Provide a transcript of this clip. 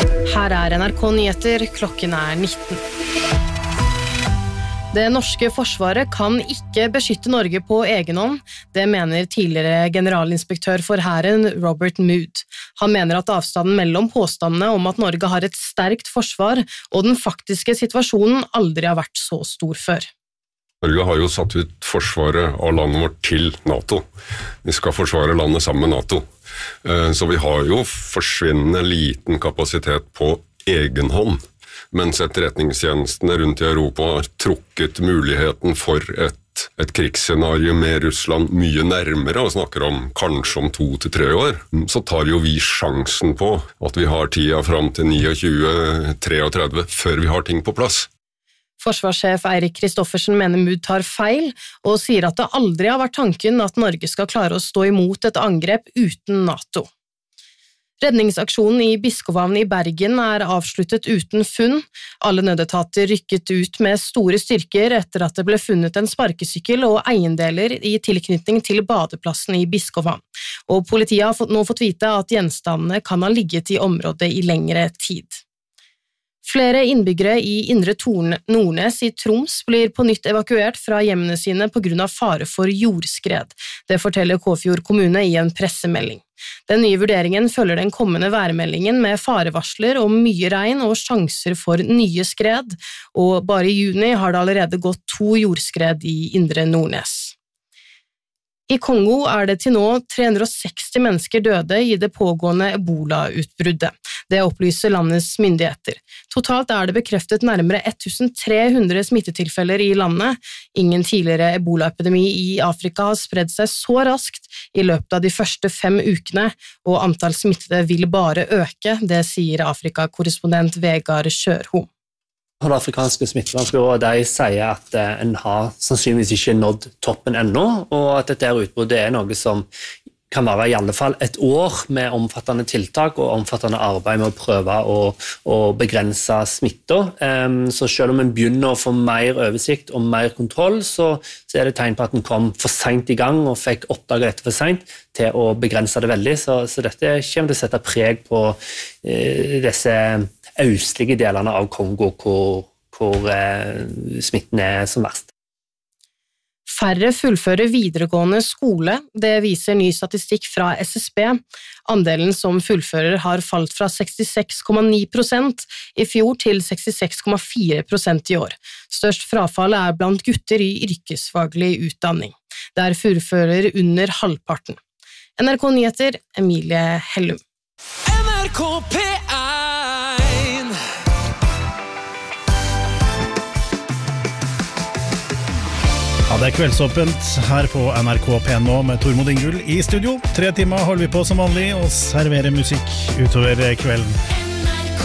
Her NRK Nyheter, klokken 19. Det norske forsvaret kan ikke beskytte Norge på egen hånd, det mener tidligere generalinspektør for hæren Robert Mood. Han mener at avstanden mellom påstandene om at Norge har et sterkt forsvar og den faktiske situasjonen aldri har vært så stor før. Norge har jo satt ut forsvaret av landet vårt til NATO. Vi skal forsvare landet sammen med NATO. Så vi har jo forsvinnende liten kapasitet på egen hånd, mens etterretningstjenestene rundt i Europa har trukket muligheten for et krigsscenario med Russland mye nærmere og snakker om kanskje om 2 til 3 år. Så tar jo vi sjansen på at vi har tida fram til 29-33 før vi har ting på plass. Forsvarssjef Eirik Kristoffersen mener Mood tar feil, og sier at det aldri har vært tanken at Norge skal klare å stå imot et angrep uten NATO. Redningsaksjonen i Biskovhavn i Bergen avsluttet uten funn. Alle nødetater rykket ut med store styrker etter at det ble funnet en sparkesykkel og eiendeler i tilknytning til badeplassen i Biskovhavn. Og politiet har nå fått vite at gjenstandene kan ha ligget i området i lengre tid. Flere innbyggere i Indre Nordnes i Troms blir på nytt evakuert fra hjemmene sine på grunn av fare for jordskred. Det forteller Kåfjord kommune i en pressemelding. Den nye vurderingen følger den kommende værmeldingen med farevarsler om mye regn og sjanser for nye skred, og bare i juni har det allerede gått 2 jordskred i Indre Nordnes. I Kongo det til nå 360 mennesker døde i det pågående Ebola-utbruddet. Det opplyser landets myndigheter. Totalt det bekreftet nærmere 1300 smittetilfeller i landet. Ingen tidligere Ebola-epidemi i Afrika har spredd seg så raskt i løpet av de første 5 ukene, og antall smittede vil bare øke, det sier Afrika-korrespondent Vegard Kjørholm. Det afrikanske smittevernbyrået sier at en har sannsynligvis ikke nådd toppen ennå, og at dette utbruddet noe som kan være i alle fall et år med omfattende tiltak og omfattende arbeid med å prøve å begrense smitta. Så selv om en begynner å få mer oversikt og mer kontroll, så det tegn på at en kom for sent i gang og fikk oppdaget dette for sent til å begrense det veldig. Så dette kommer til å sette preg på disse østlige delene av Kongo hvor smitten som verst. Færre fullfører videregående skole, det viser ny statistikk fra SSB. Andelen som fullfører har falt fra 66,9% i fjor til 66,4% i år. Størst frafall blant gutter i yrkesfaglig utdanning. Der fullfører under halvparten. NRK Nyheter, Emilie Hellum. NRK P1 Ja, det kveldsåpent her på NRK P1 nå med Tormod Ingull i studio. 3 timer holder vi på som vanlig og serverer musikk utover kvelden.